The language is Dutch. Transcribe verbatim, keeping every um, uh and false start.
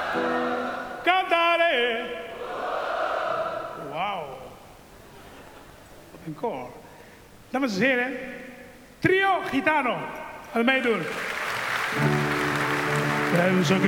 Cantare. Wauw. Wat een koor. Dames en heren, trio Gitano. Gaat meedoen. We hebben zo'n